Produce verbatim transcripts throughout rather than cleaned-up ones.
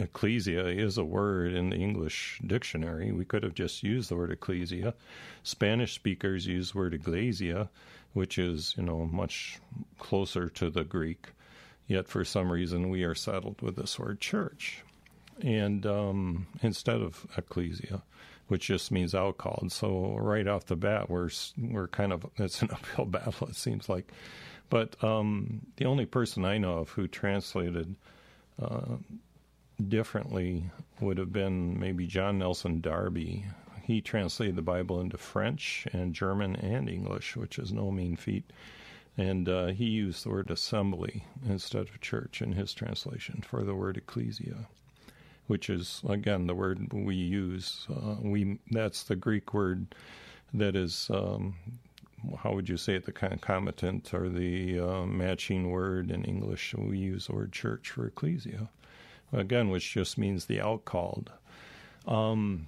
ecclesia is a word in the English dictionary. We could have just used the word ecclesia. Spanish speakers use the word iglesia, which is, you know, much closer to the Greek. Yet for some reason we are settled with this word church, and um, instead of ecclesia, which just means outcalled. So right off the bat, we're we're kind of, it's an uphill battle, it seems like. But um, the only person I know of who translated uh, differently would have been maybe John Nelson Darby. He translated the Bible into French and German and English, which is no mean feat. And uh, he used the word assembly instead of church in his translation for the word ecclesia, which is, again, the word we use. Uh, we that's the Greek word that is, um, how would you say it, the concomitant or the uh, matching word in English. We use the word church for ecclesia, again, which just means the outcalled. Um,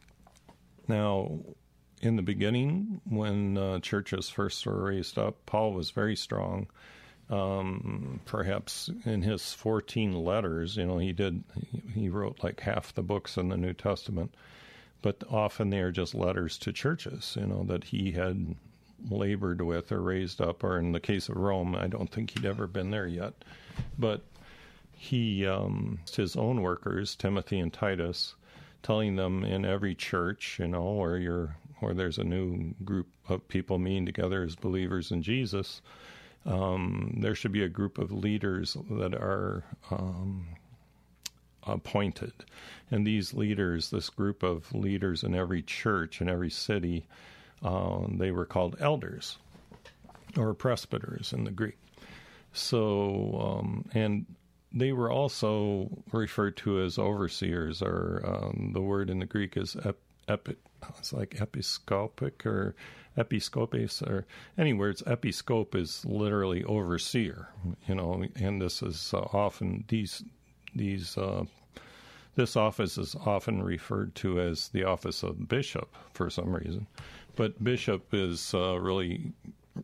now, in the beginning, when uh, churches first were raised up, Paul was very strong. Um, perhaps in his fourteen letters, you know, he did, he wrote like half the books in the New Testament, but often they are just letters to churches, you know, that he had labored with or raised up, or in the case of Rome, I don't think he'd ever been there yet, but he, um, his own workers, Timothy and Titus, telling them in every church, you know, where you're, where there's a new group of people meeting together as believers in Jesus, um, there should be a group of leaders that are um, appointed. And these leaders, this group of leaders in every church, in every city, uh, they were called elders or presbyters in the Greek. So, um, and they were also referred to as overseers, or um, the word in the Greek is ep, epi, it's like episcopic or episcopes, or any words. Episcope is literally overseer, you know, and this is uh, often these these uh, this office is often referred to as the office of bishop for some reason, but bishop is uh, really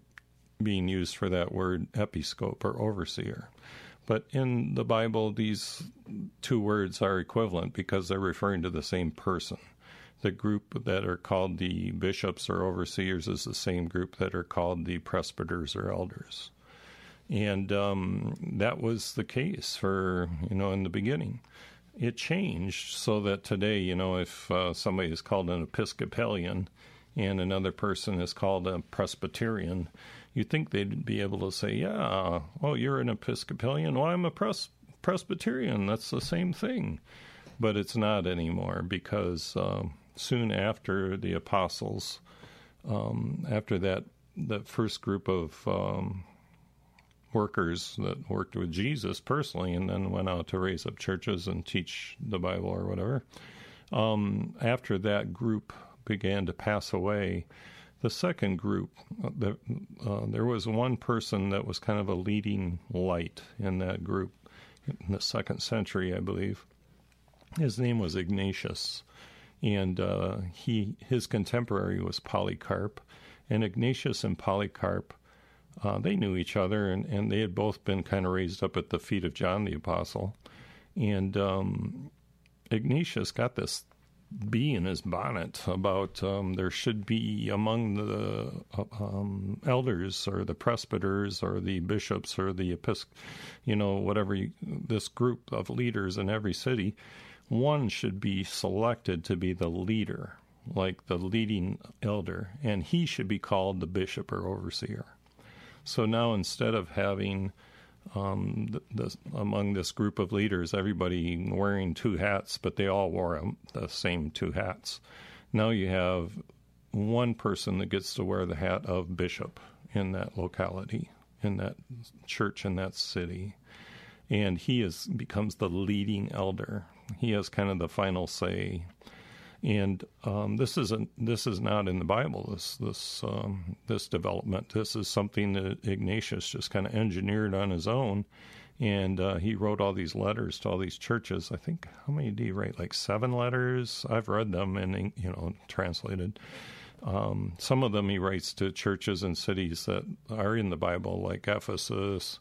being used for that word episcope or overseer. But in the Bible, these two words are equivalent because they're referring to the same person. The group that are called the bishops or overseers is the same group that are called the presbyters or elders. And um, that was the case for, you know, in the beginning. It changed so that today, you know, if uh, somebody is called an Episcopalian and another person is called a Presbyterian, you'd think they'd be able to say, yeah, oh, you're an Episcopalian? Well, I'm a pres- Presbyterian. That's the same thing. But it's not anymore because uh, soon after the apostles, um, after that, the first group of um, workers that worked with Jesus personally and then went out to raise up churches and teach the Bible or whatever, um, after that group began to pass away, the second group, uh, the, uh, there was one person that was kind of a leading light in that group in the second century, I believe. His name was Ignatius, and uh, he his contemporary was Polycarp. And Ignatius and Polycarp, uh, they knew each other, and, and they had both been kind of raised up at the feet of John the Apostle. And um, Ignatius got this bee in his bonnet about um, there should be among the uh, um, elders or the presbyters or the bishops or the episc, you know, whatever, you, this group of leaders in every city, one should be selected to be the leader, like the leading elder, and he should be called the bishop or overseer. So now instead of having Um, the, the, among this group of leaders, everybody wearing two hats, but they all wore um, the same two hats. Now you have one person that gets to wear the hat of bishop in that locality, in that church, in that city. And he is becomes the leading elder. He has kind of the final say. And um, this isn't. This is not in the Bible. This this um, this development. This is something that Ignatius just kind of engineered on his own, and uh, he wrote all these letters to all these churches. I think how many did he write? Like seven letters. I've read them and you know translated. Um, some of them he writes to churches and cities that are in the Bible, like Ephesus,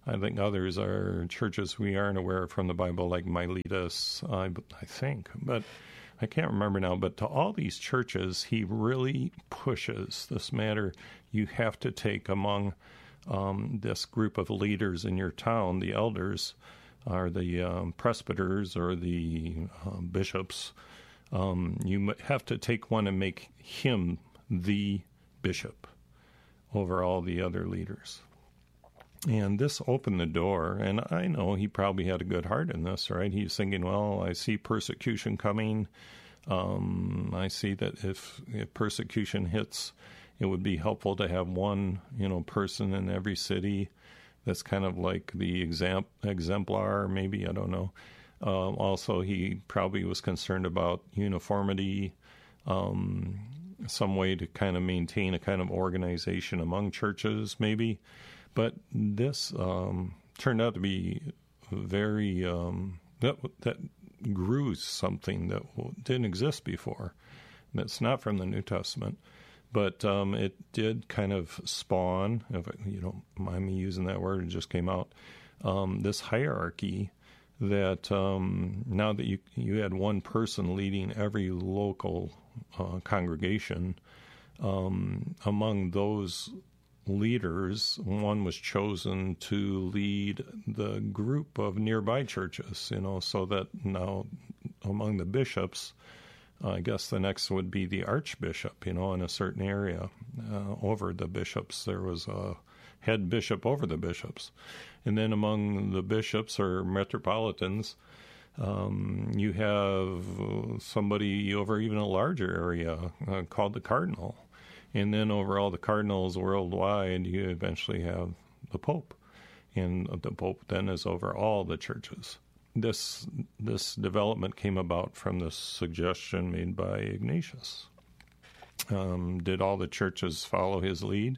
I think others are churches we aren't aware of from the Bible, like Miletus, I, I think. But I can't remember now. But to all these churches, he really pushes this matter. You have to take among um, this group of leaders in your town, the elders, or the um, presbyters, or the um, bishops. Um, you have to take one and make him the bishop over all the other leaders. And this opened the door, and I know he probably had a good heart in this, right? He's thinking, well, I see persecution coming. Um, I see that if, if persecution hits, it would be helpful to have one, you know, person in every city that's kind of like the exam- exemplar, maybe, I don't know. Uh, also, he probably was concerned about uniformity, um, some way to kind of maintain a kind of organization among churches, maybe. But this um, turned out to be very, um, that, that grew something that didn't exist before. That's not from the New Testament. But um, it did kind of spawn, if you don't mind me using that word, it just came out, um, this hierarchy that um, now that you you had one person leading every local uh, congregation, um, among those leaders, one was chosen to lead the group of nearby churches, you know, so that now among the bishops, I guess the next would be the archbishop, you know, in a certain area. Uh, over the bishops, there was a head bishop over the bishops. And then among the bishops or metropolitans, um, you have somebody over even a larger area uh, called the cardinal. And then over all the cardinals worldwide, you eventually have the Pope. And the Pope then is over all the churches. This this development came about from the suggestion made by Ignatius. Um, did all the churches follow his lead?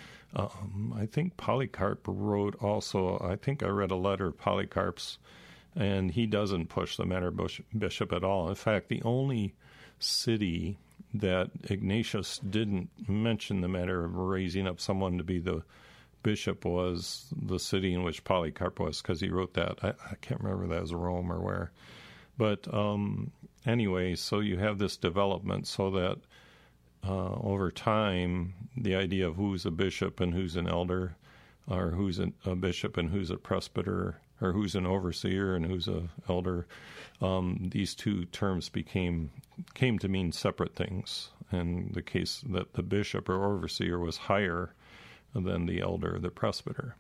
Um, I think Polycarp wrote also, I think I read a letter of Polycarp's, and he doesn't push the matter bishop at all. In fact, the only city that Ignatius didn't mention the matter of raising up someone to be the bishop was the city in which Polycarp was, because he wrote that. I, I can't remember if that was Rome or where. But um, anyway, so you have this development so that uh, over time, the idea of who's a bishop and who's an elder, or who's an, a bishop and who's a presbyter, or who's an overseer and who's a elder, um, these two terms became came to mean separate things. In the case that the bishop or overseer was higher than the elder, the presbyter.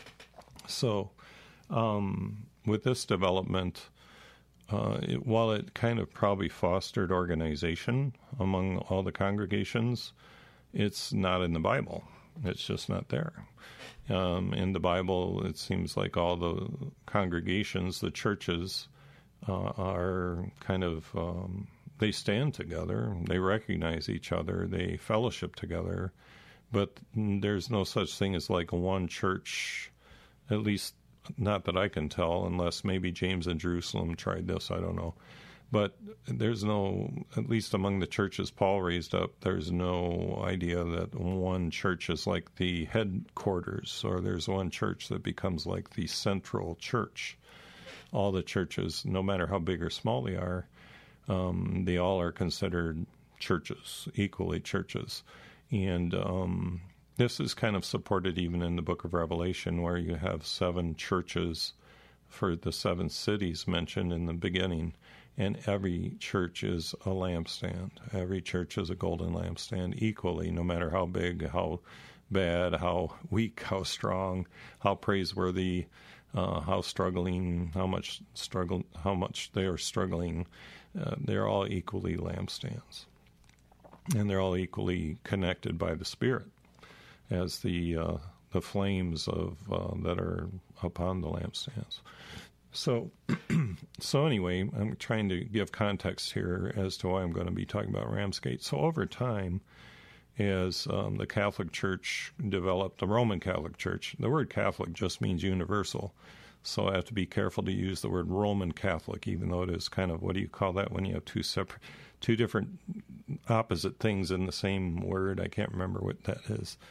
So um, with this development, uh, it, while it kind of probably fostered organization among all the congregations, it's not in the Bible. It's just not there. Um, in the Bible, it seems like all the congregations, the churches, uh, are kind of, um, they stand together, they recognize each other, they fellowship together, but there's no such thing as like one church, at least not that I can tell, unless maybe James in Jerusalem tried this, I don't know. But there's no, at least among the churches Paul raised up, there's no idea that one church is like the headquarters, or there's one church that becomes like the central church. All the churches, no matter how big or small they are, um, they all are considered churches, equally churches. And um, this is kind of supported even in the book of Revelation, where you have seven churches for the seven cities mentioned in the beginning. And every church is a lampstand. Every church is a golden lampstand equally, no matter how big, how bad, how weak, how strong, how praiseworthy, uh, how struggling, how much struggle, how much they are struggling. Uh, they're all equally lampstands. And they're all equally connected by the Spirit as the uh, the flames of uh, that are upon the lampstands. So, so anyway, I'm trying to give context here as to why I'm going to be talking about Ramsgate. So over time, as um, the Catholic Church developed, the Roman Catholic Church, the word Catholic just means universal. So I have to be careful to use the word Roman Catholic, even though it is kind of, what do you call that when you have two separate, two different opposite things in the same word? I can't remember what that is.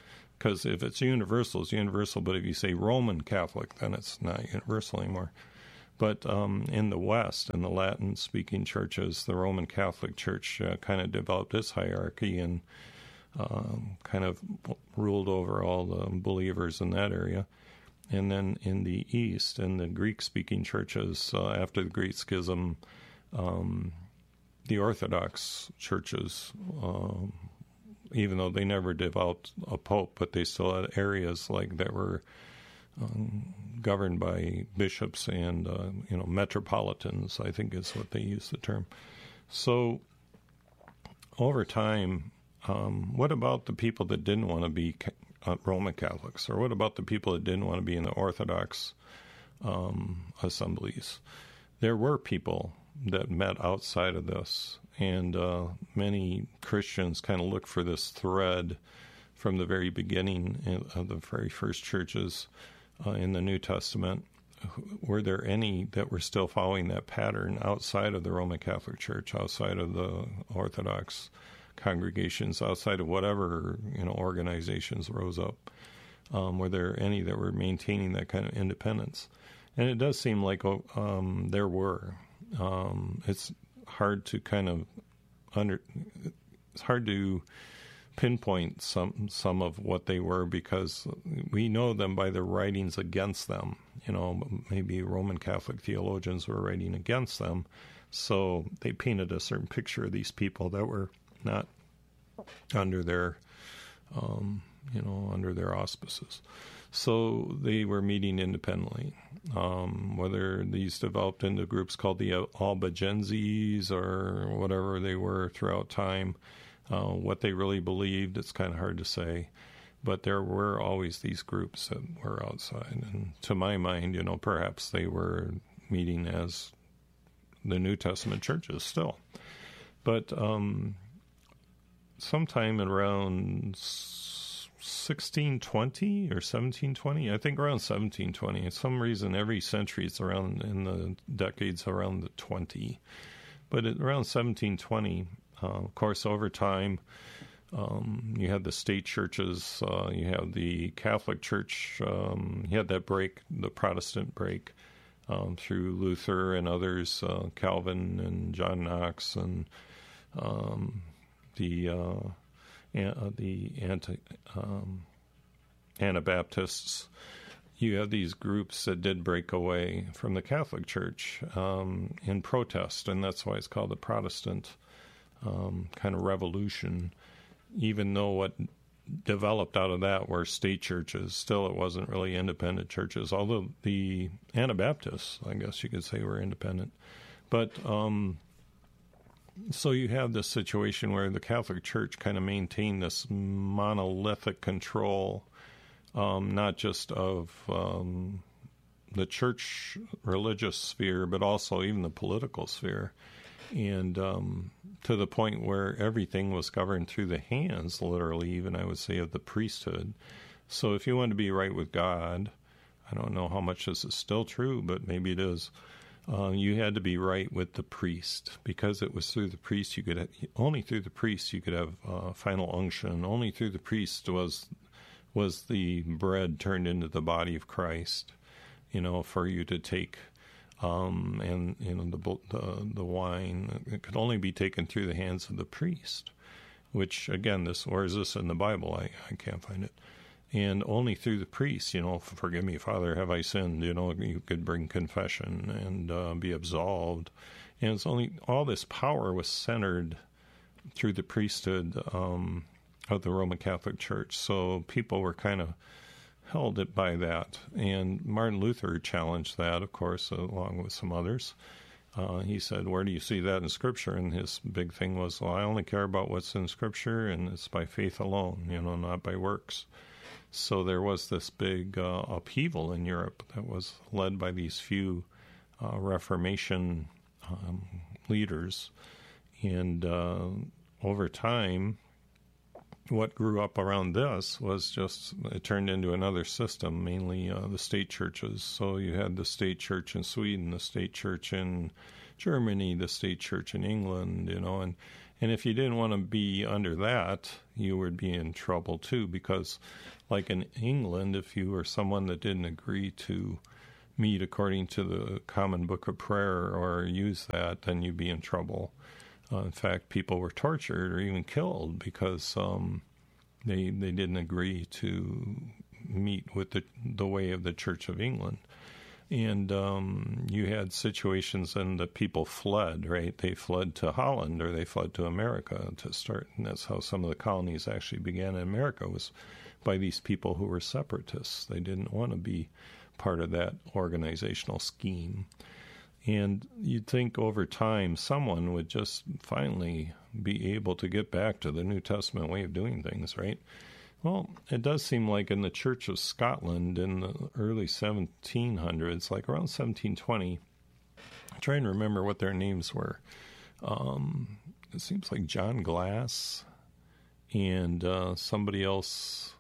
because if it's universal, it's universal. But if you say Roman Catholic, then it's not universal anymore. But um, in the West, in the Latin-speaking churches, the Roman Catholic Church uh, kind of developed its hierarchy and um, kind of ruled over all the believers in that area. And then in the East, in the Greek-speaking churches, uh, after the Great Schism, um, the Orthodox churches, um, even though they never developed a pope, but they still had areas like that were um, governed by bishops and, uh, you know, metropolitans, I think is what they use the term. So over time, um, what about the people that didn't want to be uh, Roman Catholics? Or what about the people that didn't want to be in the Orthodox um, assemblies? There were people that met outside of this, and uh, many Christians kind of look for this thread from the very beginning of the very first churches uh, in the New Testament. Were there any that were still following that pattern outside of the Roman Catholic Church, outside of the Orthodox congregations, outside of whatever, you know, organizations rose up? Um, were there any that were maintaining that kind of independence? And it does seem like um, there were. Um, it's hard to kind of under. It's hard to pinpoint some some of what they were, because we know them by the writings against them. You know, maybe Roman Catholic theologians were writing against them, so they painted a certain picture of these people that were not under their, um, you know, under their auspices. So they were meeting independently. Um, whether these developed into groups called the Albigenses or whatever they were throughout time, uh, what they really believed, it's kind of hard to say. But there were always these groups that were outside. And to my mind, you know, perhaps they were meeting as the New Testament churches still. But um, sometime around sixteen twenty or seventeen twenty, I think around seventeen twenty. For some reason, every century it's around in the decades around the twenty. But at around seventeen twenty, uh, of course, over time, um, you had the state churches, uh, you have the Catholic Church, um, you had that break, the Protestant break, um, through Luther and others, uh, Calvin and John Knox, and um, the uh, Uh, the anti, um, Anabaptists. You have these groups that did break away from the Catholic Church um, in protest, and that's why it's called the Protestant um, kind of revolution. Even though what developed out of that were state churches, still it wasn't really independent churches, although the Anabaptists, I guess you could say, were independent. But um so you have this situation where the Catholic Church kind of maintained this monolithic control, um, not just of um, the church religious sphere, but also even the political sphere, and um, to the point where everything was governed through the hands, literally, even I would say, of the priesthood. So if you want to be right with God, I don't know how much this is still true, but maybe it is. Uh, you had to be right with the priest, because it was through the priest you could have, only through the priest you could have uh, final unction. Only through the priest was was the bread turned into the body of Christ, you know, for you to take, um, and you know the the the wine. It could only be taken through the hands of the priest. Which again, this where is this in the Bible? I I can't find it. And only through the priest, you know, forgive me, Father, have I sinned? You know, you could bring confession and uh, be absolved. And it's only, all this power was centered through the priesthood um, of the Roman Catholic Church. So people were kind of held it by that. And Martin Luther challenged that, of course, along with some others. Uh, he said, where do you see that in Scripture? And his big thing was, well, I only care about what's in Scripture, and it's by faith alone, you know, not by works. So there was this big uh, upheaval in Europe that was led by these few uh, Reformation um, leaders. And uh, over time, what grew up around this was just, it turned into another system, mainly uh, the state churches. So you had the state church in Sweden, the state church in Germany, the state church in England, you know, and, and if you didn't want to be under that, you would be in trouble too, because like in England, if you were someone that didn't agree to meet according to the Common Book of Prayer or use that, then you'd be in trouble. Uh, in fact, people were tortured or even killed because um, they they didn't agree to meet with the the way of the Church of England. And um, you had situations and the people fled, right? They fled to Holland or they fled to America to start. And that's how some of the colonies actually began in America, was by these people who were separatists. They didn't want to be part of that organizational scheme. And you'd think over time someone would just finally be able to get back to the New Testament way of doing things, right? Well, it does seem like in the Church of Scotland in the early seventeen hundreds, like around seventeen twenty, I'm trying to remember what their names were. Um, it seems like John Glass and uh, somebody else.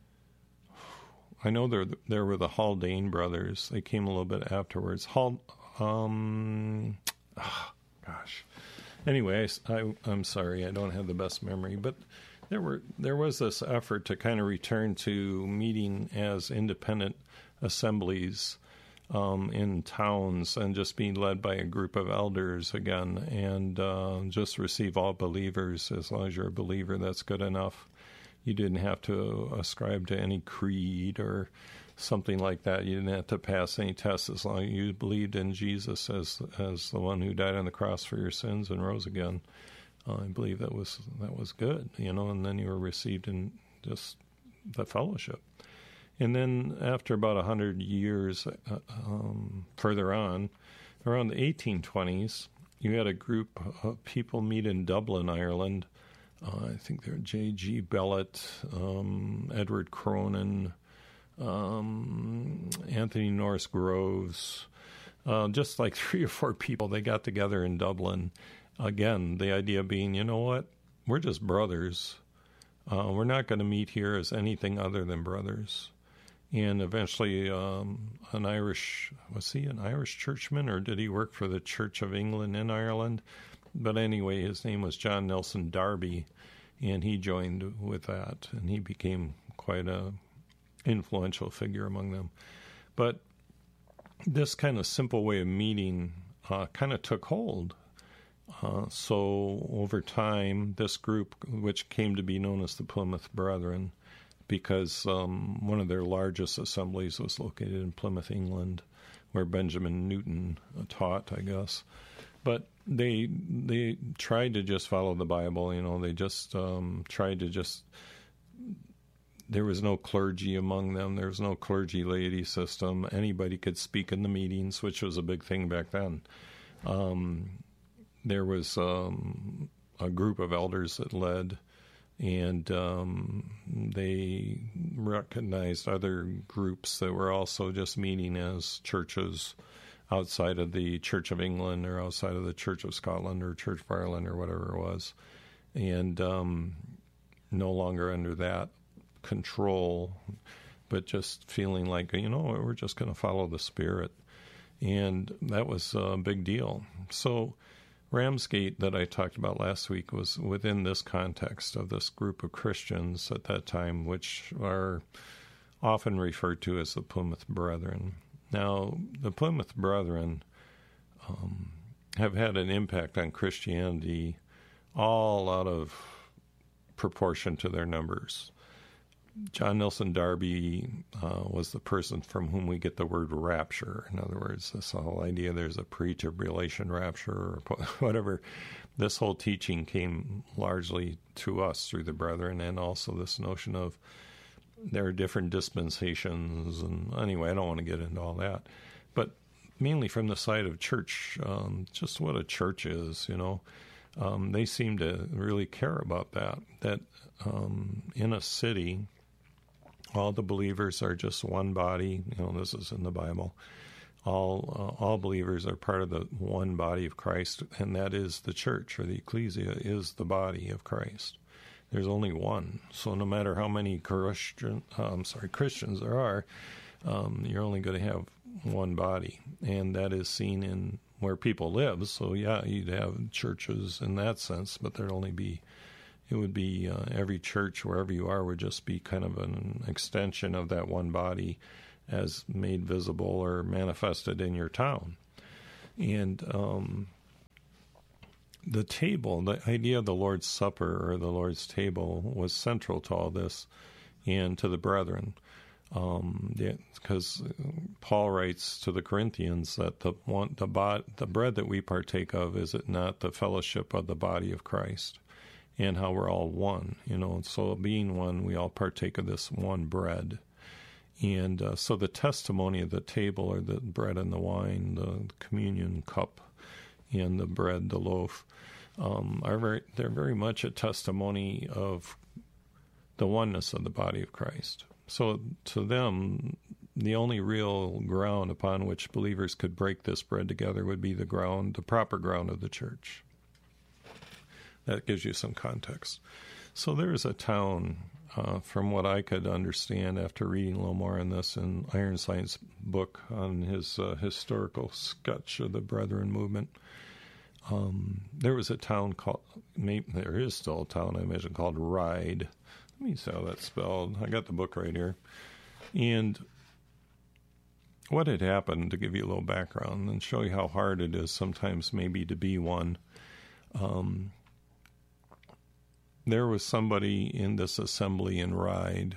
I know there there were the Haldane brothers. They came a little bit afterwards. Hal, um, oh, gosh. Anyway, I, I, I'm sorry, I don't have the best memory, but there were there was this effort to kind of return to meeting as independent assemblies um, in towns and just being led by a group of elders again, and uh, just receive all believers. As long as you're a believer, that's good enough. You didn't have to ascribe to any creed or something like that. You didn't have to pass any tests as long as you believed in Jesus as as the one who died on the cross for your sins and rose again. Uh, I believe that was that was good, you know, and then you were received in just the fellowship. And then after about a hundred years uh, um, further on, around the eighteen twenties, you had a group of people meet in Dublin, Ireland. Uh, I think they're J G Bellett, um, Edward Cronin, um, Anthony Norris Groves, uh, just like three or four people. They got together in Dublin. Again, the idea being, you know what, we're just brothers. Uh, we're not going to meet here as anything other than brothers. And eventually um, an Irish, was he an Irish churchman, or did he work for the Church of England in Ireland? But anyway, his name was John Nelson Darby, and he joined with that, and he became quite a influential figure among them. But this kind of simple way of meeting uh, kind of took hold. Uh, so over time, this group, which came to be known as the Plymouth Brethren, because um, one of their largest assemblies was located in Plymouth, England, where Benjamin Newton taught, I guess. But they they tried to just follow the Bible, you know, they just um, tried to just, there was no clergy among them, there was no clergy laity system, anybody could speak in the meetings, which was a big thing back then. Um, there was um, a group of elders that led, and um, they recognized other groups that were also just meeting as churches outside of the Church of England or outside of the Church of Scotland or Church of Ireland or whatever it was, and um, no longer under that control, but just feeling like, you know, we're just going to follow the Spirit. And that was a big deal. So Ramsgate that I talked about last week was within this context of this group of Christians at that time, which are often referred to as the Plymouth Brethren. Now, the Plymouth Brethren um, have had an impact on Christianity all out of proportion to their numbers. John Nelson Darby uh, was the person from whom we get the word rapture. In other words, this whole idea there's a pre-tribulation rapture or whatever. This whole teaching came largely to us through the Brethren, and also this notion of there are different dispensations. And anyway, I don't want to get into all that. But mainly from the side of church, um, just what a church is, you know. Um, they seem to really care about that, that um, in a city, all the believers are just one body. You know, this is in the Bible. All uh, all believers are part of the one body of Christ, and that is the church, or the ecclesia is the body of Christ. There's only one. So no matter how many Christian, uh, I'm sorry, Christians there are, um, you're only going to have one body, and that is seen in where people live. So yeah, you'd have churches in that sense, but there'd only be, it would be uh, every church wherever you are would just be kind of an extension of that one body as made visible or manifested in your town. And um, the table, the idea of the Lord's Supper or the Lord's table was central to all this and to the brethren. Um, because Paul writes to the Corinthians that the one, the, bod, the bread that we partake of, is it not the fellowship of the body of Christ, and how we're all one, you know, so being one, we all partake of this one bread. And uh, so the testimony of the table, or the bread and the wine, the communion cup, and the bread, the loaf, um, are very, they're very much a testimony of the oneness of the body of Christ. So to them, the only real ground upon which believers could break this bread together would be the ground, the proper ground of the church. That gives you some context. So there is a town, uh, from what I could understand after reading a little more on this in Ironside's book on his uh, historical sketch of the Brethren movement, um, there was a town called, maybe there is still a town, I imagine, called Ryde. Let me see how that's spelled. I got the book right here. And what had happened, to give you a little background and show you how hard it is sometimes maybe to be one, um, there was somebody in this assembly in Ryde,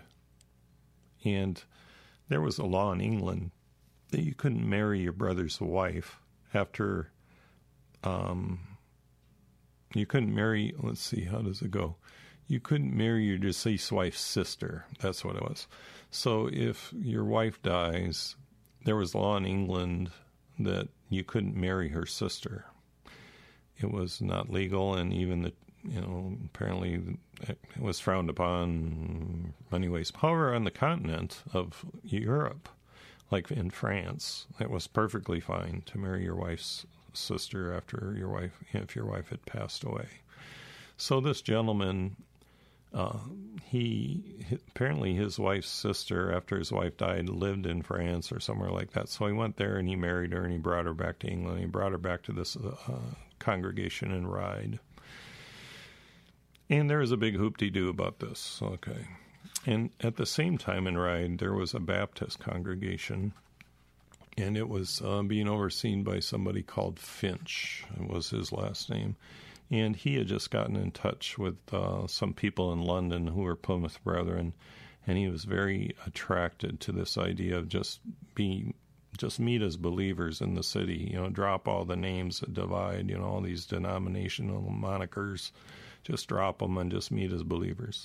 and there was a law in England that you couldn't marry your brother's wife after, um, you couldn't marry, let's see, how does it go? You couldn't marry your deceased wife's sister. That's what it was. So if your wife dies, there was law in England that you couldn't marry her sister. It was not legal, and even the, you know, apparently it was frowned upon in many ways. However, on the continent of Europe, like in France, it was perfectly fine to marry your wife's sister after your wife, if your wife had passed away. So this gentleman, Uh, he, apparently his wife's sister, after his wife died, lived in France or somewhere like that. So he went there and he married her and he brought her back to England. He brought her back to this uh, congregation in Ryde. And there was a big hoop-de-doo about this. Okay. And at the same time in Ryde, there was a Baptist congregation, and it was uh, being overseen by somebody called Finch, was his last name. And he had just gotten in touch with uh, some people in London who were Plymouth Brethren, and he was very attracted to this idea of just being, just meet as believers in the city, you know, drop all the names that divide, you know, all these denominational monikers, just drop them and just meet as believers.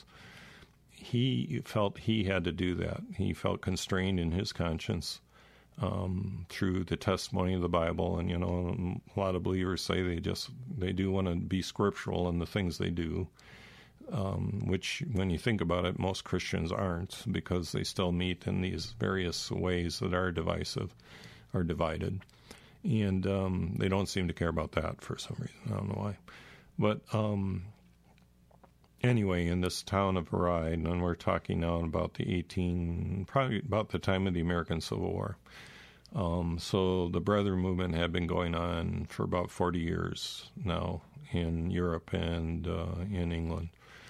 He felt he had to do that. He felt constrained in his conscience Um, through the testimony of the Bible. And, you know, a lot of believers say they just, they do want to be scriptural in the things they do, um, which, when you think about it, most Christians aren't, because they still meet in these various ways that are divisive, or divided. And um, they don't seem to care about that for some reason. I don't know why. But um, anyway, in this town of Ryde, and we're talking now about the eighteen, probably about the time of the American Civil War. Um, so the Brethren movement had been going on for about forty years now in Europe and uh, in England.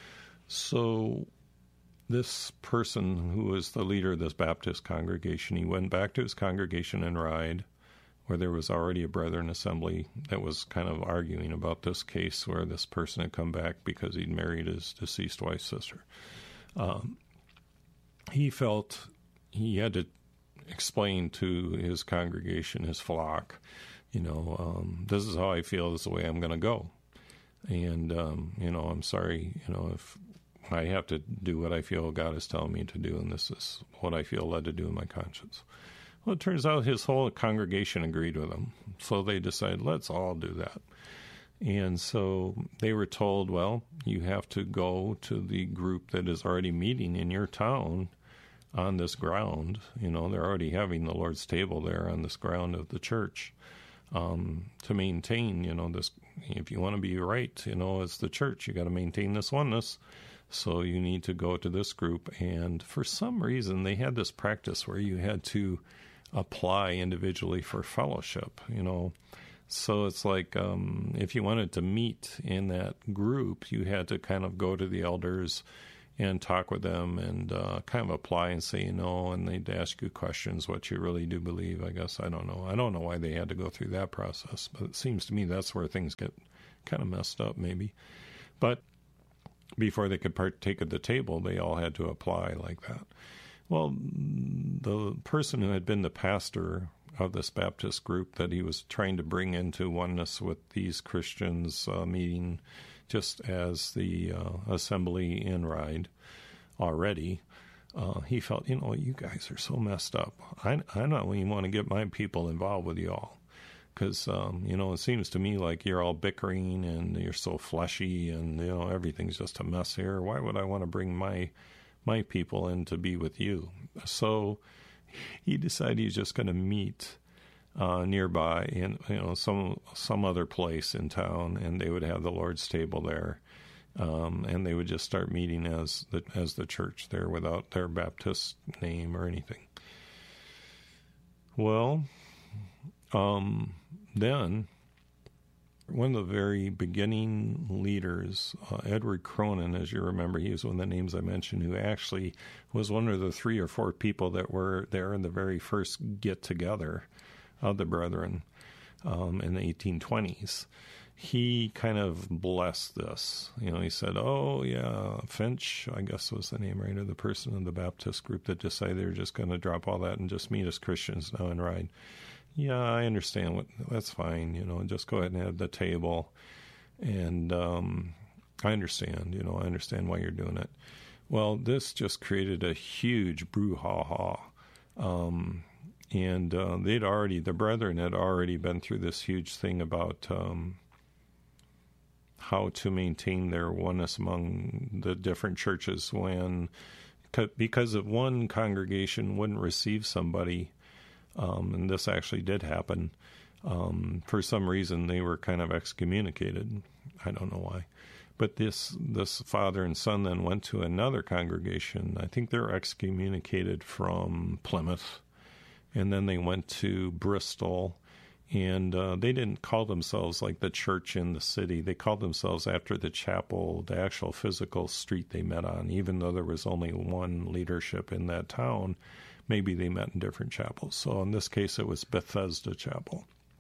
So this person who was the leader of this Baptist congregation, he went back to his congregation in Ryde, where there was already a Brethren assembly that was kind of arguing about this case where this person had come back because he'd married his deceased wife's sister. Um, he felt he had to explain to his congregation, his flock, you know, um, this is how I feel, this is the way I'm going to go. And, um, you know, I'm sorry, you know, if I have to do what I feel God is telling me to do, and this is what I feel led to do in my conscience. Well, it turns out his whole congregation agreed with him. So they decided, let's all do that. And so they were told, well, you have to go to the group that is already meeting in your town on this ground. You know, they're already having the Lord's table there on this ground of the church, um, to maintain, you know, this, if you want to be right, you know, as the church, you got to maintain this oneness. So you need to go to this group. And for some reason, they had this practice where you had to apply individually for fellowship. You know, So it's like um, if you wanted to meet in that group, you had to kind of go to the elders and talk with them and uh, kind of apply and say, you know, and they'd ask you questions, what you really do believe, I guess. I don't know. I don't know why they had to go through that process, but it seems to me that's where things get kind of messed up maybe. But before they could partake at the table, they all had to apply like that. Well, the person who had been the pastor of this Baptist group that he was trying to bring into oneness with these Christians uh, meeting just as the uh, assembly in Ride already, uh, he felt, you know, you guys are so messed up. I, I don't even want to get my people involved with you all because, um, you know, it seems to me like you're all bickering and you're so fleshy and, you know, everything's just a mess here. Why would I want to bring my my people in to be with you? So he decided he's just going to meet Uh, nearby in you know some some other place in town, and they would have the Lord's table there, um, and they would just start meeting as the as the church there without their Baptist name or anything. Well, um, then one of the very beginning leaders, uh, Edward Cronin, as you remember, he was one of the names I mentioned, who actually was one of the three or four people that were there in the very first get together of the Brethren um, in the eighteen twenties. He kind of blessed this. You know, he said, oh, yeah, Finch, I guess was the name, right, of the person in the Baptist group that decided they were just going to drop all that and just meet as Christians now and ride. Yeah, I understand. What, that's fine. You know, just go ahead and have the table. And um, I understand, you know, I understand why you're doing it. Well, this just created a huge brouhaha. Um And uh, they'd already, the Brethren had already been through this huge thing about um, how to maintain their oneness among the different churches when, because if one congregation wouldn't receive somebody, um, and this actually did happen, um, for some reason they were kind of excommunicated. I don't know why. But this this father and son then went to another congregation. I think they're excommunicated from Plymouth. And then they went to Bristol, and uh, they didn't call themselves like the church in the city. They called themselves after the chapel, the actual physical street they met on. Even though there was only one leadership in that town, maybe they met in different chapels. So in this case, it was Bethesda Chapel.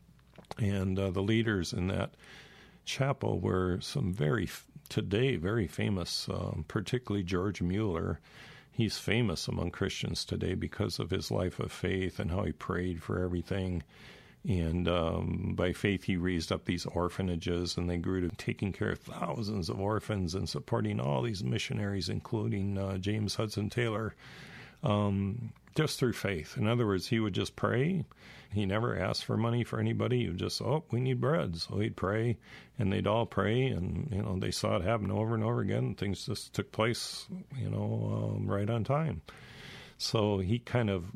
And uh, the leaders in that chapel were some very, today, very famous, um, particularly George Mueller. He's famous among Christians today because of his life of faith and how he prayed for everything. And um, by faith, he raised up these orphanages, and they grew to taking care of thousands of orphans and supporting all these missionaries, including uh, James Hudson Taylor, um, just through faith. In other words, he would just pray. He never asked for money for anybody. He would just, oh, we need bread. So he'd pray, and they'd all pray, and, you know, they saw it happen over and over again. Things just took place, you know, um, right on time. So he kind of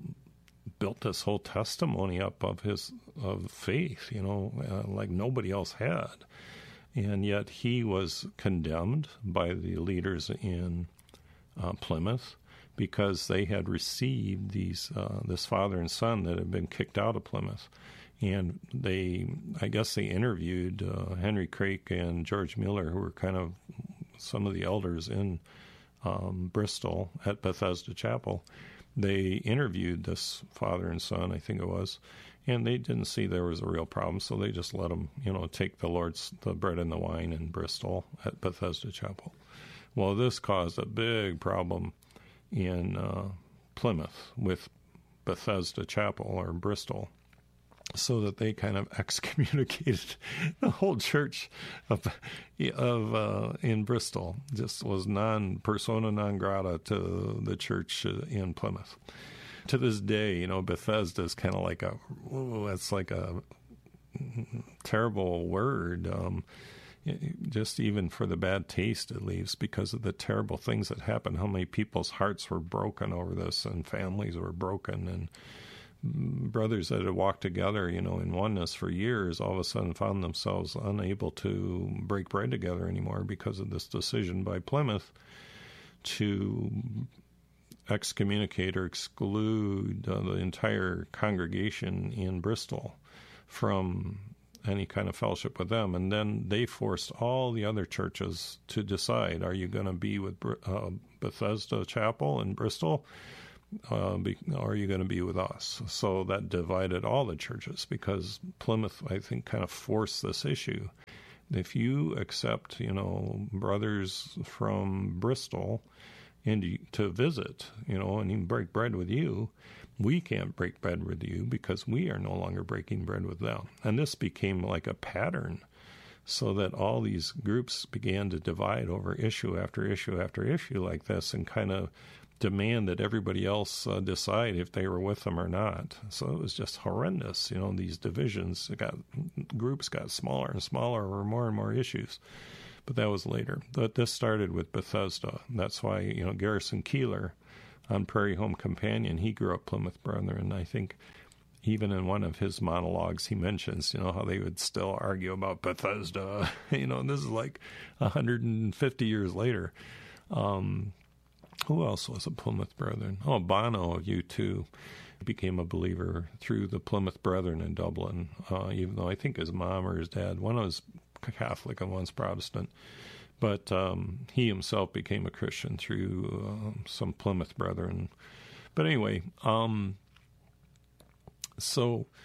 built this whole testimony up of his of faith, you know, uh, like nobody else had. And yet he was condemned by the leaders in uh, Plymouth, because they had received these uh, this father and son that had been kicked out of Plymouth. And they, I guess they interviewed uh, Henry Craik and George Mueller, who were kind of some of the elders in um, Bristol at Bethesda Chapel. They interviewed this father and son, I think it was, and they didn't see there was a real problem, so they just let them, you know, take the Lord's, the bread and the wine in Bristol at Bethesda Chapel. Well, this caused a big problem in uh, Plymouth with Bethesda Chapel or Bristol, so that they kind of excommunicated the whole church of of uh, in Bristol. Just was non persona non grata to the church in Plymouth. To this day, you know, Bethesda is kind of like a oh, that's like a terrible word. Um, just even for the bad taste it leaves because of the terrible things that happened, how many people's hearts were broken over this and families were broken, and brothers that had walked together, you know, in oneness for years, all of a sudden found themselves unable to break bread together anymore because of this decision by Plymouth to excommunicate or exclude uh, the entire congregation in Bristol from any kind of fellowship with them. And then they forced all the other churches to decide, are you going to be with uh, Bethesda Chapel in Bristol? Uh, be, or are you going to be with us? So that divided all the churches, because Plymouth, I think, kind of forced this issue. If you accept, you know, brothers from Bristol and you, to visit, you know, and even break bread with you, we can't break bread with you because we are no longer breaking bread with them. And this became like a pattern, so that all these groups began to divide over issue after issue after issue like this, and kind of demand that everybody else uh, decide if they were with them or not. So it was just horrendous. You know, these divisions, it got, groups got smaller and smaller over more and more issues. But that was later. But this started with Bethesda. That's why, you know, Garrison Keillor on Prairie Home Companion, he grew up Plymouth Brethren. I think even in one of his monologues, he mentions, you know, how they would still argue about Bethesda. You know, and this is like one hundred fifty years later. Um, who else was a Plymouth Brethren? Oh, Bono of U two became a believer through the Plymouth Brethren in Dublin, uh, even though I think his mom or his dad, one was Catholic and one's Protestant. But um, he himself became a Christian through uh, some Plymouth Brethren. But anyway, um, so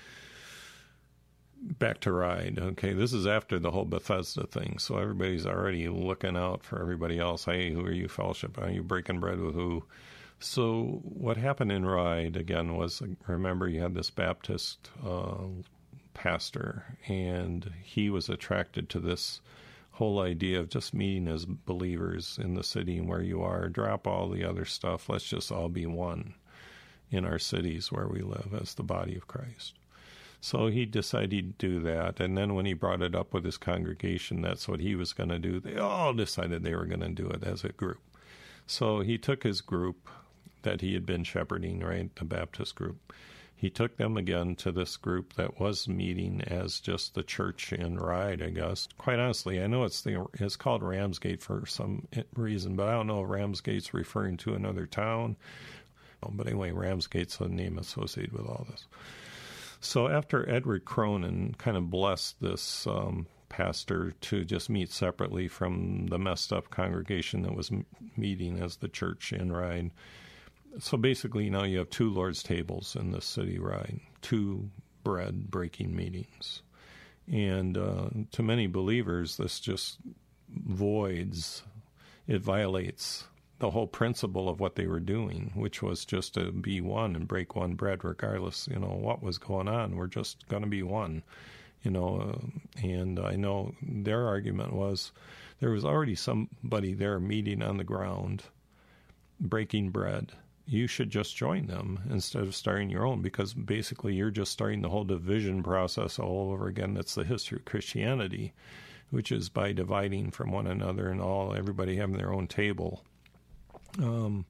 back to Ride. Okay, this is after the whole Bethesda thing, so everybody's already looking out for everybody else. Hey, who are you fellowship? Are you breaking bread with who? So what happened in Ride, again, was, remember, you had this Baptist uh, pastor, and he was attracted to this whole idea of just meeting as believers in the city and where you are. Drop all the other stuff. Let's just all be one in our cities where we live as the body of Christ. So he decided he'd do that. And then when he brought it up with his congregation, that's what he was going to do. They all decided they were going to do it as a group. So he took his group that he had been shepherding, right, the Baptist group. He took them again to this group that was meeting as just the church in Ride, I guess. Quite honestly, I know it's the it's called Ramsgate for some reason, but I don't know if Ramsgate's referring to another town. But anyway, Ramsgate's the name associated with all this. So after Edward Cronin kind of blessed this um, pastor to just meet separately from the messed up congregation that was m- meeting as the church in Ride. So basically now you have two Lord's tables in the city, Ride, two bread breaking meetings. And uh, to many believers, this just voids, it violates the whole principle of what they were doing, which was just to be one and break one bread regardless, you know, what was going on. We're just going to be one, you know. Uh, and I know their argument was there was already somebody there meeting on the ground, breaking bread. You should just join them instead of starting your own, because basically you're just starting the whole division process all over again. That's the history of Christianity, which is by dividing from one another and all everybody having their own table. Um,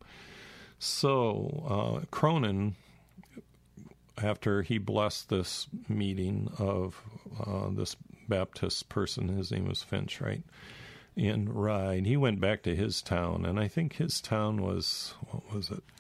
so uh, Cronin, after he blessed this meeting of uh, this Baptist person, his name was Finch, right, in Ride, he went back to his town, and I think his town was, what was it?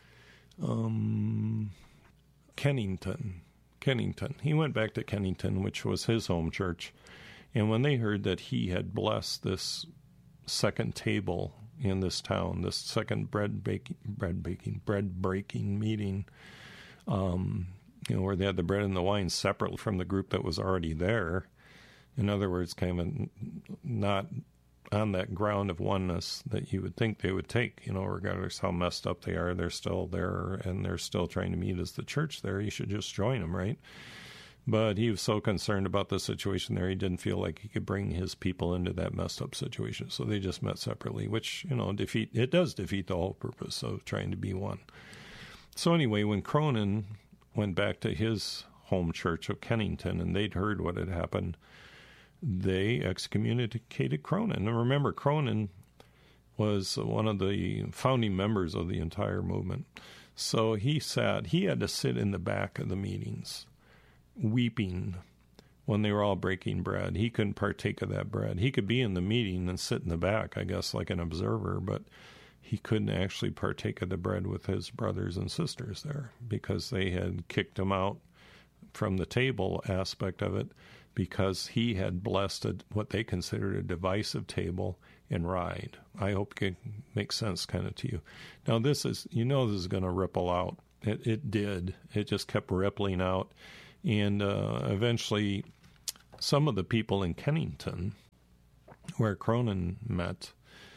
Um, Kennington. Kennington. He went back to Kennington, which was his home church, and when they heard that he had blessed this second table in this town, this second bread baking, bread baking, bread breaking meeting, um, you know, where they had the bread and the wine separately from the group that was already there. In other words, kind of not on that ground of oneness that you would think they would take, you know, regardless how messed up they are, they're still there and they're still trying to meet as the church there. You should just join them, right? But he was so concerned about the situation there, he didn't feel like he could bring his people into that messed up situation. So they just met separately, which, you know, defeat it does defeat the whole purpose of trying to be one. So anyway, when Cronin went back to his home church of Kennington and they'd heard what had happened, they excommunicated Cronin. And remember, Cronin was one of the founding members of the entire movement. So he sat, he had to sit in the back of the meetings, weeping when they were all breaking bread. He couldn't partake of that bread. He could be in the meeting and sit in the back, I guess, like an observer, but he couldn't actually partake of the bread with his brothers and sisters there because they had kicked him out from the table aspect of it because he had blessed a, what they considered a divisive table and ride. I hope it makes sense kind of to you. Now this is, you know, this is going to ripple out. It, it did. It just kept rippling out. And uh, eventually some of the people in Kennington, where Cronin met,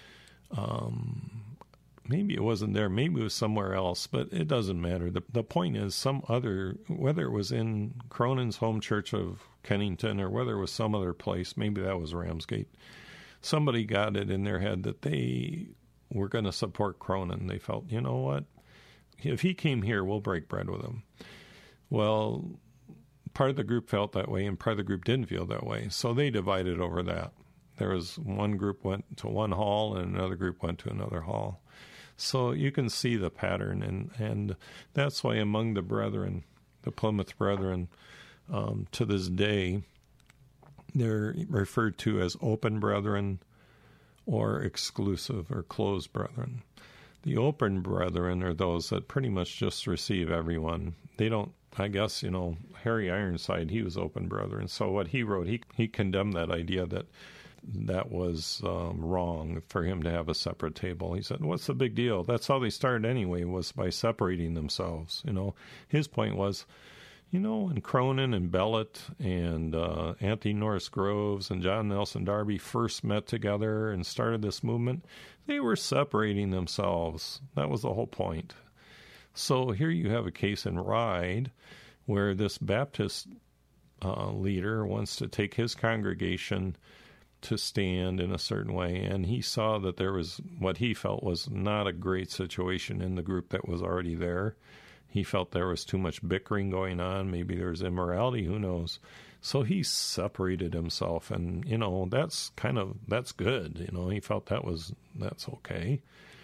um, maybe it wasn't there, maybe it was somewhere else, but it doesn't matter. The the point is some other, whether it was in Cronin's home church of Kennington or whether it was some other place, maybe that was Ramsgate, somebody got it in their head that they were going to support Cronin. They felt, you know what, if he came here, we'll break bread with him. Well, part of the group felt that way and part of the group didn't feel that way, so they divided over that. There was one group went to one hall and another group went to another hall. So you can see the pattern, and, and that's why among the brethren, the Plymouth Brethren, um, to this day, they're referred to as open brethren or exclusive or closed brethren. The open brethren are those that pretty much just receive everyone. They don't, I guess, you know, Harry Ironside, he was open brethren. So what he wrote, he, he condemned that idea that that was um, wrong for him to have a separate table. He said, what's the big deal? That's how they started anyway, was by separating themselves. You know, his point was, you know, when Cronin and Bellet and uh, Anthony Norris Groves and John Nelson Darby first met together and started this movement, they were separating themselves. That was the whole point. So here you have a case in Ryde where this Baptist uh, leader wants to take his congregation to stand in a certain way, and he saw that there was what he felt was not a great situation in the group that was already there. He felt there was too much bickering going on. Maybe there was immorality, who knows. So he separated himself, and, you know, that's kind of, that's good. You know, he felt that was, that's okay.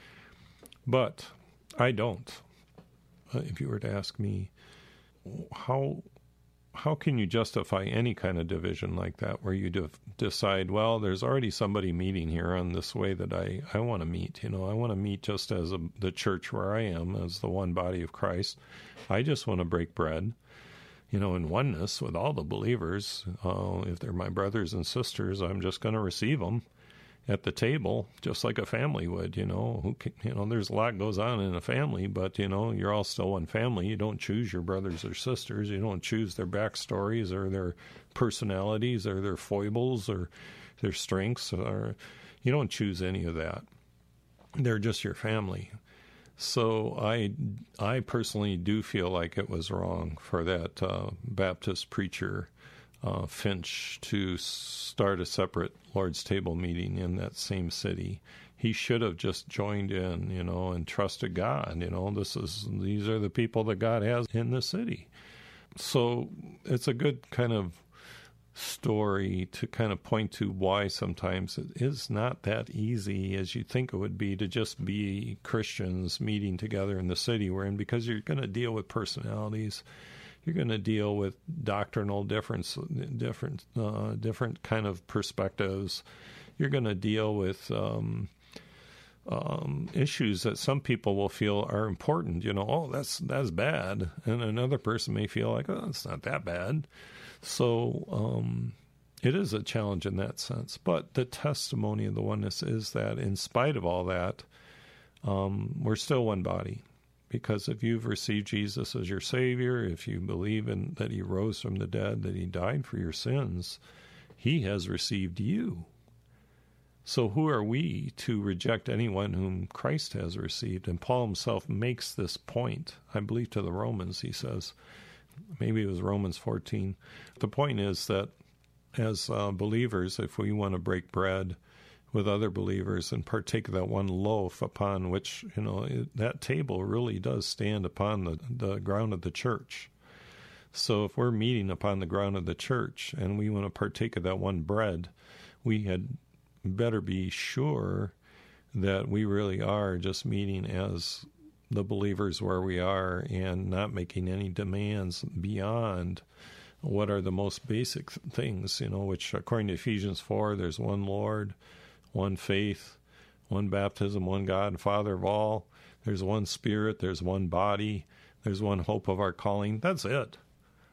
But I don't. Uh, if you were to ask me, how how can you justify any kind of division like that where you de- decide, well, there's already somebody meeting here on this way that I, I want to meet. You know, I want to meet just as a, the church where I am, as the one body of Christ. I just want to break bread, you know, in oneness with all the believers. Uh, if they're my brothers and sisters, I'm just going to receive them at the table, just like a family would, you know. Who can, you know, there's a lot goes on in a family, but, you know, you're all still one family. You don't choose your brothers or sisters. You don't choose their backstories or their personalities or their foibles or their strengths. Or you don't choose any of that. They're just your family. So I, I personally do feel like it was wrong for that uh, Baptist preacher Uh, Finch to start a separate Lord's Table meeting in that same city. He should have just joined in, you know, and trusted God. You know, this is these are the people that God has in the city. So it's a good kind of story to kind of point to why sometimes it is not that easy as you think it would be to just be Christians meeting together in the city we're in, because you're going to deal with personalities. You're going to deal with doctrinal difference, different, uh, different kind of perspectives. You're going to deal with um, um, issues that some people will feel are important. You know, oh, that's that's bad, and another person may feel like, oh, it's not that bad. So um, it is a challenge in that sense. But the testimony of the oneness is that, in spite of all that, um, we're still one body. Because if you've received Jesus as your Savior, if you believe in that He rose from the dead, that He died for your sins, He has received you. So who are we to reject anyone whom Christ has received? And Paul himself makes this point, I believe, to the Romans. He says, maybe it was Romans fourteen. The point is that as uh, believers, if we want to break bread with other believers and partake of that one loaf upon which, you know, it, that table really does stand upon the, the ground of the church. So if we're meeting upon the ground of the church and we want to partake of that one bread, we had better be sure that we really are just meeting as the believers where we are and not making any demands beyond what are the most basic things, you know, which according to Ephesians four, there's one Lord, one faith, one baptism, one God and Father of all. There's one Spirit, there's one body, there's one hope of our calling. That's it.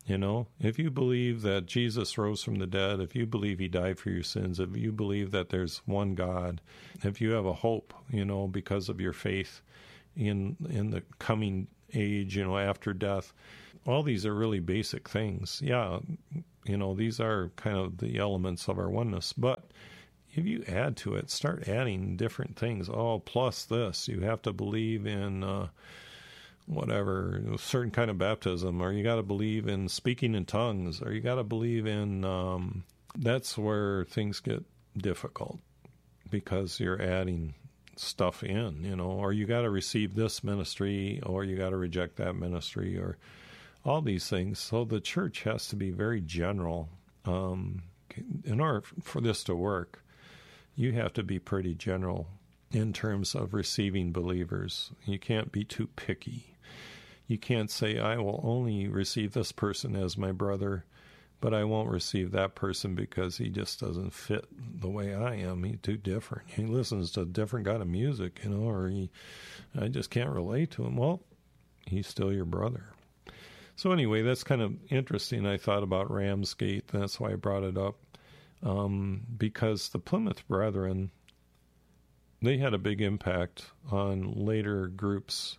You know, if you believe that Jesus rose from the dead, if you believe he died for your sins, if you believe that there's one God, if you have a hope, you know, because of your faith in in the coming age, you know, after death, all these are really basic things. Yeah, you know, these are kind of the elements of our oneness. But if you add to it, start adding different things. Oh, plus this, you have to believe in uh, whatever, a certain kind of baptism, or you got to believe in speaking in tongues, or you got to believe in, um, that's where things get difficult, because you're adding stuff in, you know, or you got to receive this ministry, or you got to reject that ministry, or all these things. So the church has to be very general. Um, in order for this to work, you have to be pretty general in terms of receiving believers. You can't be too picky. You can't say, I will only receive this person as my brother, but I won't receive that person because he just doesn't fit the way I am. He's too different. He listens to a different kind of music, you know, or he, I just can't relate to him. Well, he's still your brother. So anyway, that's kind of interesting. I thought about Ramsgate. That's why I brought it up, um, because the Plymouth Brethren, they had a big impact on later groups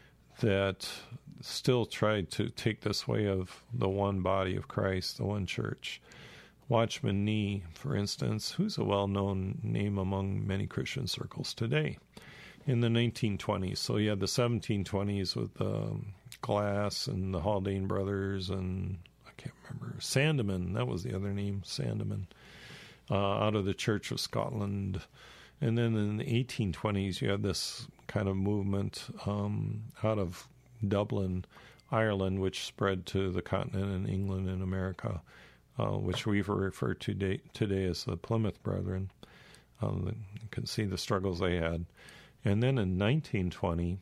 that still tried to take this way of the one body of Christ, the one church. Watchman Nee, for instance, who's a well-known name among many Christian circles today, in the nineteen twenties. So you had the seventeen twenties with um, Glass and the Haldane brothers, and I can't remember, Sandeman, that was the other name, Sandeman, uh, out of the Church of Scotland. And then in the eighteen twenties, you had this kind of movement um, out of Dublin, Ireland, which spread to the continent in England and America, uh, which we've referred to today, today as the Plymouth Brethren. Um, you can see the struggles they had. And then in nineteen twenty,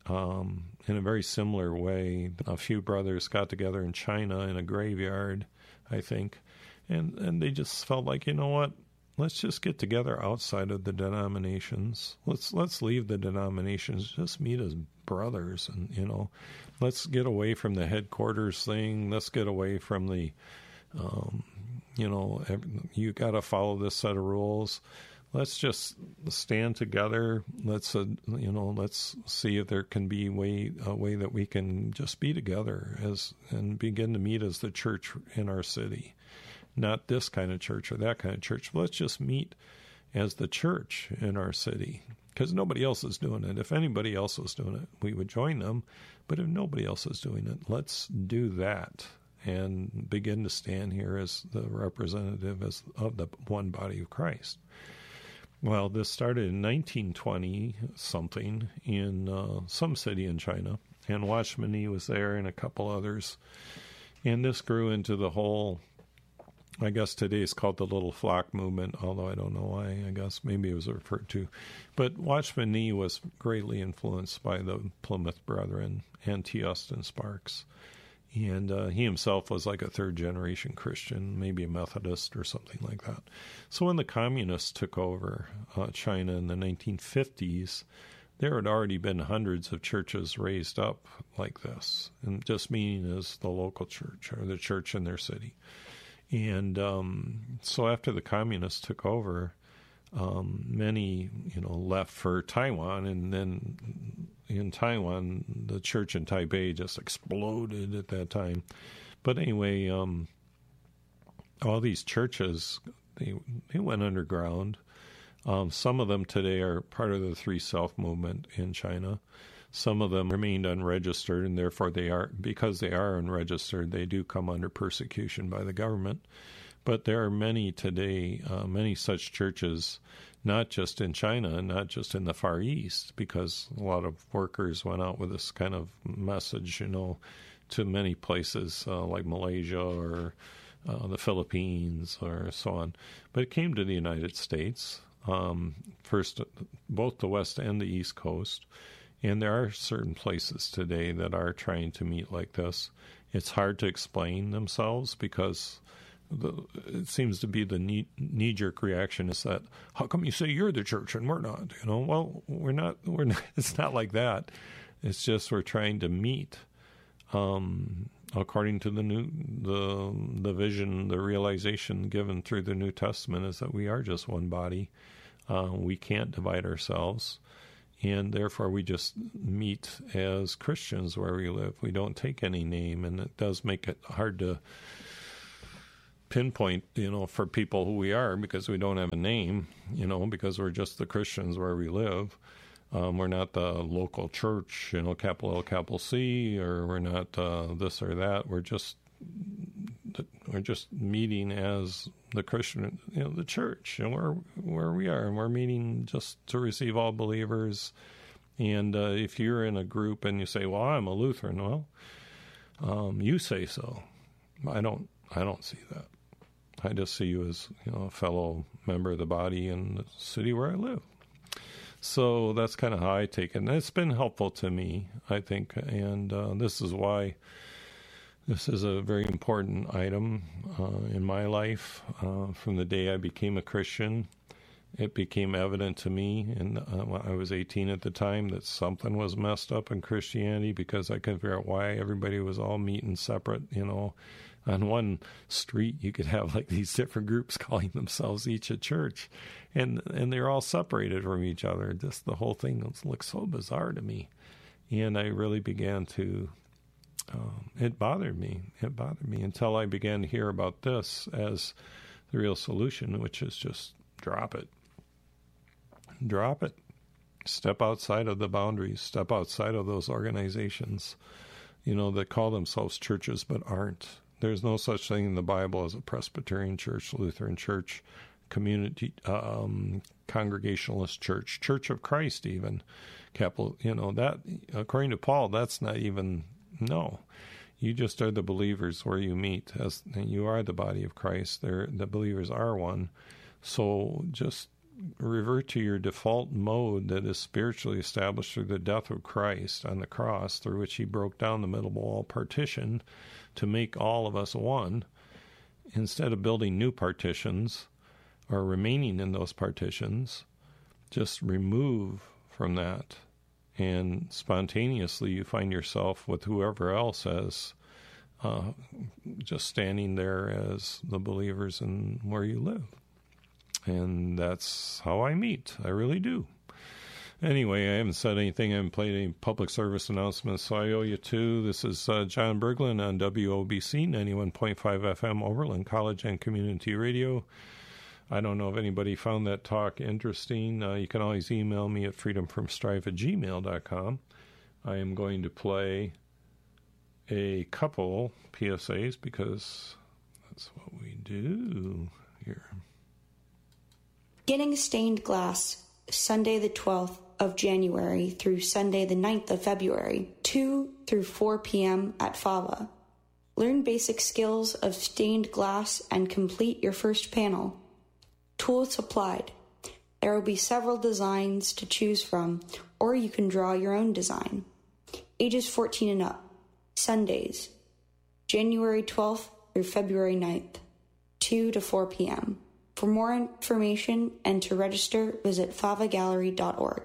um, in a very similar way, a few brothers got together in China in a graveyard, I think, and, and they just felt like, you know what? Let's just get together outside of the denominations. Let's let's leave the denominations. Just meet as brothers, and you know, let's get away from the headquarters thing. Let's get away from the, um, you know, you got to follow this set of rules. Let's just stand together. Let's uh, you know, let's see if there can be way a way that we can just be together as and begin to meet as the church in our city. Not this kind of church or that kind of church. Let's just meet as the church in our city, because nobody else is doing it. If anybody else was doing it, we would join them. But if nobody else is doing it, let's do that and begin to stand here as the representative as of the one body of Christ. Well, this started in nineteen twenty something in uh, some city in China, and Watchman Nee was there and a couple others. And this grew into the whole, I guess today it's called the Little Flock movement, although I don't know why. I guess maybe it was referred to. But Watchman Nee was greatly influenced by the Plymouth Brethren and T. Austin Sparks. And uh, he himself was like a third-generation Christian, maybe a Methodist or something like that. So when the communists took over uh, China in the nineteen fifties, there had already been hundreds of churches raised up like this, and just meaning as the local church or the church in their city. And um, so after the communists took over, um, many, you know, left for Taiwan, and then in Taiwan, the church in Taipei just exploded at that time. But anyway, um, all these churches, they they went underground. Um, some of them today are part of the Three Self movement in China. Some of them remained unregistered, and therefore they are, because they are unregistered, they do come under persecution by the government. But there are many today, uh, many such churches, not just in China and not just in the Far East, because a lot of workers went out with this kind of message, you know, to many places uh, like Malaysia or uh, the Philippines or so on. But it came to the United States, um, first both the West and the East Coast. And there are certain places today that are trying to meet like this. It's hard to explain themselves because the, it seems to be the knee, knee-jerk reaction is that, how come you say you're the church and we're not? You know, well, we're not. We're not. It's not like that. It's just we're trying to meet um, according to the new the the vision, the realization given through the New Testament, is that we are just one body. Uh, we can't divide ourselves, and therefore we just meet as Christians where we live. We don't take any name, and it does make it hard to pinpoint, you know, for people who we are, because we don't have a name, you know, because we're just the Christians where we live. Um, we're not the local church, you know, capital L, capital C, or we're not uh, this or that. We're just we're just meeting as the Christian, you know, the church, and where where we are, and we're meeting just to receive all believers. And uh, if you're in a group and you say, "Well, I'm a Lutheran," well, um, you say so. I don't. I don't see that. I just see you as, you know, a fellow member of the body in the city where I live. So that's kind of how I take it. And it's been helpful to me, I think. And uh, this is why this is a very important item uh, in my life. Uh, from the day I became a Christian, it became evident to me, and uh, when I was eighteen at the time, that something was messed up in Christianity, because I couldn't figure out why everybody was all meeting separate, you know. On one street, you could have like these different groups calling themselves each a church, and and they're all separated from each other. Just the whole thing looked so bizarre to me, and I really began to. Um, it bothered me. It bothered me until I began to hear about this as the real solution, which is just drop it. Drop it. Step outside of the boundaries. Step outside of those organizations, you know, that call themselves churches but aren't. There's no such thing in the Bible as a Presbyterian church, Lutheran church, community, um, Congregationalist church, Church of Christ even. Capital, you know, that, according to Paul, that's not even, no. You just are the believers where you meet. As you are the body of Christ. They're, the believers are one. So just revert to your default mode that is spiritually established through the death of Christ on the cross, through which he broke down the middle wall partition to make all of us one, instead of building new partitions or remaining in those partitions. Just remove from that, and spontaneously you find yourself with whoever else as uh, just standing there as the believers in where you live. And that's how I meet. I really do. Anyway, I haven't said anything. I haven't played any public service announcements, so I owe you two. This is uh, John Berglund on W O B C ninety-one point five F M, Oberlin College and Community Radio. I don't know if anybody found that talk interesting. Uh, you can always email me at freedomfromstrife at gmail dot com. I am going to play a couple P S As because that's what we do here. Getting Stained Glass, Sunday the twelfth of January through Sunday the ninth of February, two through four p.m. at Fava. Learn basic skills of stained glass and complete your first panel. Tools supplied. There will be several designs to choose from, or you can draw your own design. Ages fourteen and up. Sundays, January twelfth through February ninth, two to four p.m. For more information and to register, visit fava gallery dot org.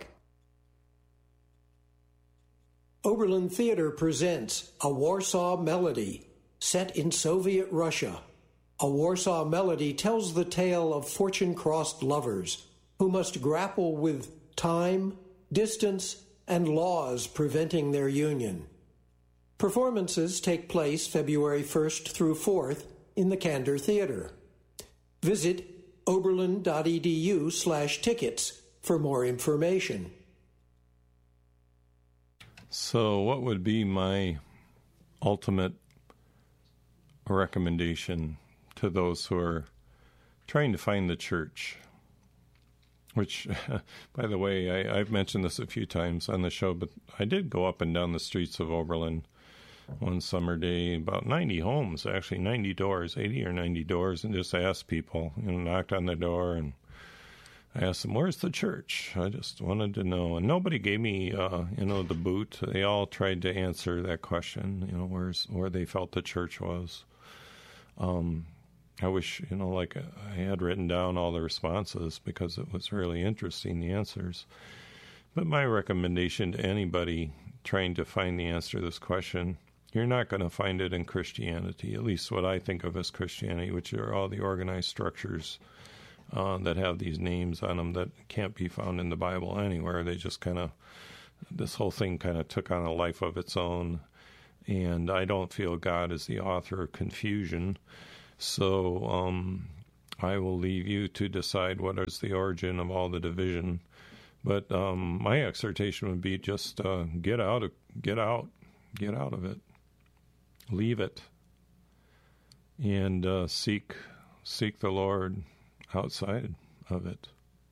Oberlin Theater presents A Warsaw Melody, set in Soviet Russia. A Warsaw Melody tells the tale of fortune-crossed lovers who must grapple with time, distance, and laws preventing their union. Performances take place February first through fourth in the Candor Theater. Visit oberlin.edu slash tickets for more information. So what would be my ultimate recommendation to those who are trying to find the church? Which, by the way, I, I've mentioned this a few times on the show, but I did go up and down the streets of Oberlin one summer day, about ninety homes, actually ninety doors, eighty or ninety doors, and just asked people, you know, knocked on the door, and I asked them, where's the church? I just wanted to know. And nobody gave me, uh, you know, the boot. They all tried to answer that question, you know, where's where they felt the church was. Um, I wish, you know, like I had written down all the responses because it was really interesting, the answers. But my recommendation to anybody trying to find the answer to this question You're not going to find it in Christianity, at least what I think of as Christianity, which are all the organized structures uh, that have these names on them that can't be found in the Bible anywhere. They just kind of, this whole thing kind of took on a life of its own. And I don't feel God is the author of confusion. So um, I will leave you to decide what is the origin of all the division. But um, my exhortation would be just uh, get out, of, get out, get out of it, leave it, and uh, seek seek the Lord outside of it.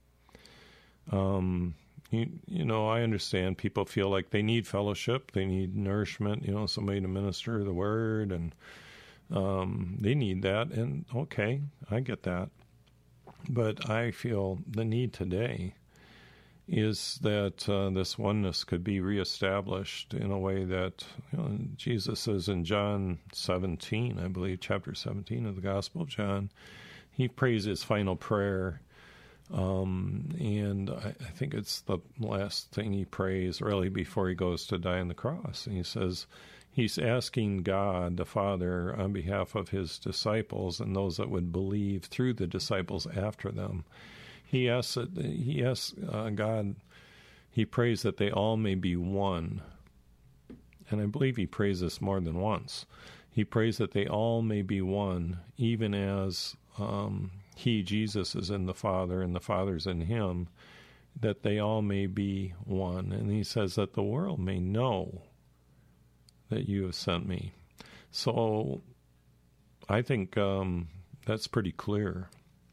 Um, you, you know, I understand people feel like they need fellowship, they need nourishment, you know, somebody to minister the word, and um, they need that. And okay, I get that. But I feel the need today is that uh, this oneness could be reestablished in a way that, you know, Jesus says in John seventeen, I believe, chapter seventeen of the Gospel of John, he prays his final prayer, um, and I, I think it's the last thing he prays, really, before he goes to die on the cross. And he says he's asking God, the Father, on behalf of his disciples and those that would believe through the disciples after them. He asks, that, he asks uh, God, he prays that they all may be one. And I believe he prays this more than once. He prays that they all may be one, even as um, he, Jesus, is in the Father and the Father's in him, that they all may be one. And he says that the world may know that you have sent me. So I think um, that's pretty clear,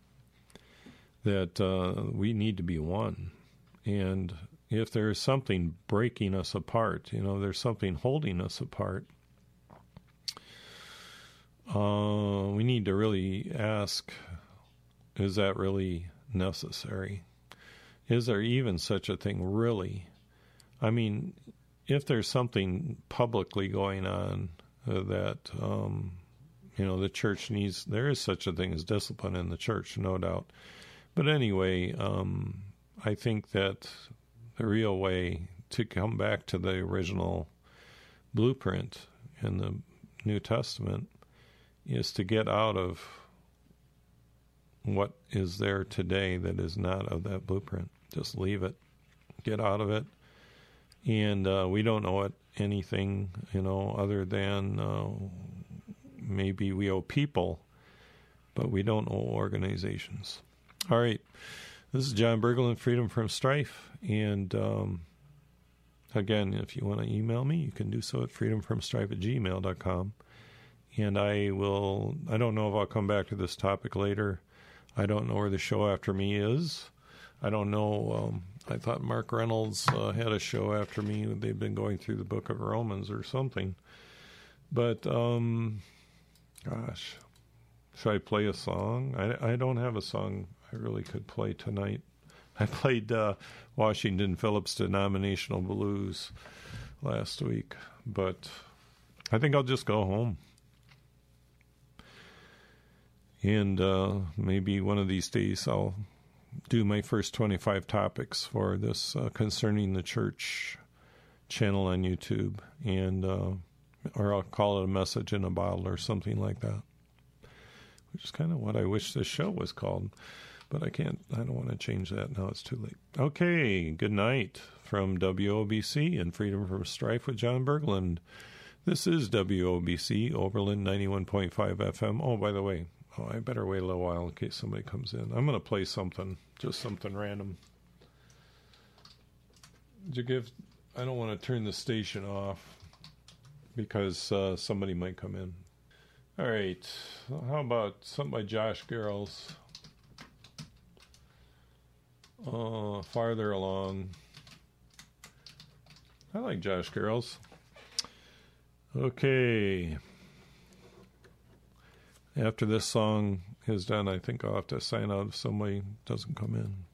that uh, we need to be one. And if there is something breaking us apart, you know, there's something holding us apart, uh, we need to really ask, is that really necessary? Is there even such a thing, really? I mean, if there's something publicly going on uh, that, um, you know, the church needs, there is such a thing as discipline in the church, no doubt. But anyway, um, I think that the real way to come back to the original blueprint in the New Testament is to get out of what is there today that is not of that blueprint. Just leave it. Get out of it. And uh, we don't know it anything, you know, other than uh, maybe we owe people, but we don't owe organizations. All right. This is John Berglund, Freedom from Strife. And um, again, if you want to email me, you can do so at freedomfromstrife at gmail dot com. And I will, I don't know if I'll come back to this topic later. I don't know where the show after me is. I don't know. Um, I thought Mark Reynolds uh, had a show after me. They've been going through the book of Romans or something. But, um, gosh, should I play a song? I, I don't have a song I really could play tonight. I played uh, Washington Phillips Denominational Blues last week, but I think I'll just go home. And uh, maybe one of these days I'll do my first twenty-five topics for this uh, Concerning the Church channel on YouTube, and uh, or I'll call it a message in a bottle or something like that, which is kind of what I wish this show was called. But I can't, I don't want to change that now. It's too late. Okay, good night from W O B C and Freedom from Strife with John Berglund. This is W O B C, Oberlin ninety-one point five F M. Oh, by the way, oh, I better wait a little while in case somebody comes in. I'm going to play something, just something random. Did you give, I don't want to turn the station off because uh, somebody might come in. All right, how about something by Josh Garrels? Uh, farther along. I like Josh Garrels. Okay. After this song is done, I think I'll have to sign out if somebody doesn't come in.